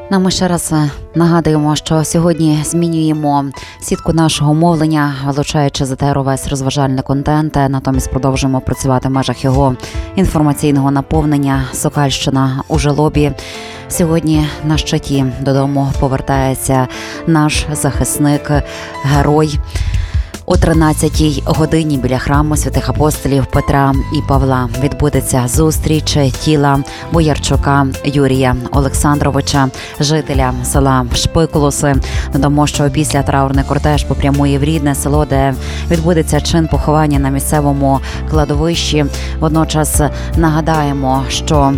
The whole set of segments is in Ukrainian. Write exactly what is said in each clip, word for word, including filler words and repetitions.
Ну, ми ще раз нагадуємо, що сьогодні змінюємо сітку нашого мовлення, вилучаючи з етеру весь розважальний контент, натомість продовжуємо працювати в межах його інформаційного наповнення. Сокальщина у жалобі. Сьогодні на щиті додому повертається наш захисник, герой. О тринадцятій годині біля храму святих апостолів Петра і Павла відбудеться зустріч тіла Боярчука Юрія Олександровича, жителя села Шпикулуси. Додамо, що після траурний кортеж попрямує в рідне село, де відбудеться чин поховання на місцевому кладовищі. Водночас нагадаємо, що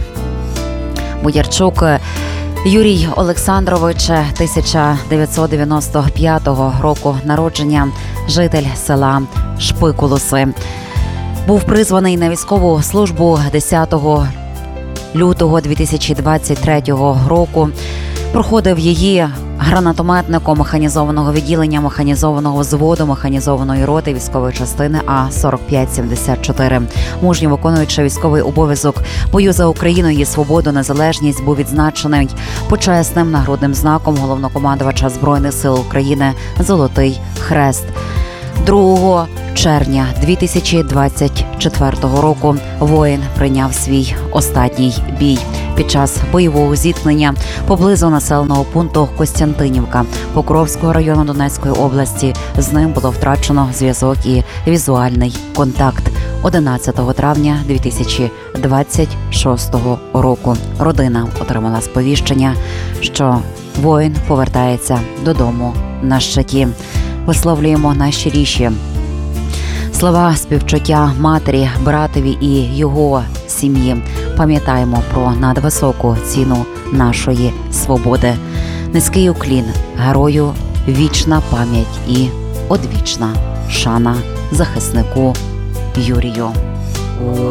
Боярчук Юрій Олександрович, тисяча дев'ятсот дев'яносто п'ятого року народження, житель села Шпикулуси. Був призваний на військову службу десятого лютого дві тисячі двадцять третього року. Проходив її гранатометником механізованого відділення, механізованого взводу, механізованої роти військової частини А сорок п'ять сімдесят чотири. Мужньо виконуючи військовий обов'язок бою за Україну, її свободу, незалежність, був відзначений почесним нагрудним знаком головнокомандувача Збройних сил України «Золотий хрест». другого червня дві тисячі двадцять четвертого року воїн прийняв свій останній бій. Під час бойового зіткнення поблизу населеного пункту Костянтинівка Покровського району Донецької області з ним було втрачено зв'язок і візуальний контакт. одинадцятого травня дві тисячі двадцять шостого року родина отримала сповіщення, що воїн повертається додому на щиті. Висловлюємо найщиріші слова співчуття матері, братові і його сім'ї. Пам'ятаємо про надвисоку ціну нашої свободи. Низький уклін герою, вічна пам'ять і одвічна шана захиснику Юрію.